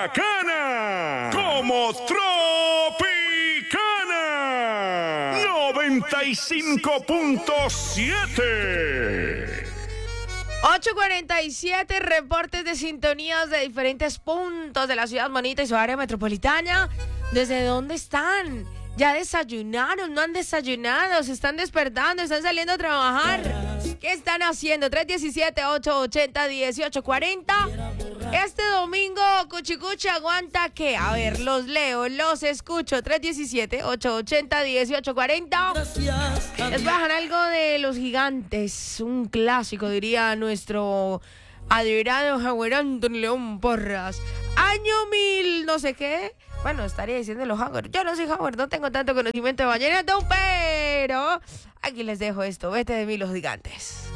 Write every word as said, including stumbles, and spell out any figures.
Bacana como Tropicana noventa y cinco punto siete. ocho cuarenta y siete, reportes de sintonías de diferentes puntos de la ciudad bonita y su área metropolitana. ¿Desde dónde están? ¿Ya desayunaron? ¿No han desayunado? ¿Se están despertando? ¿Están saliendo a trabajar? ¿Qué están haciendo? tres uno siete, ocho ocho cero, uno ocho cuatro cero. Este domingo, Cuchicuchi aguanta ¿qué? A ver, los leo, los escucho. tres uno siete, ocho ocho cero, uno ocho cuatro cero. Les bajan algo de Los Gigantes. Un clásico, diría nuestro admirado Howard Anthony León Porras. Año mil, no sé qué. Bueno, estaría diciendo los Howard. Yo no soy Howard, no tengo tanto conocimiento de vallenato, pero aquí les dejo esto. Vete de mí, Los Gigantes.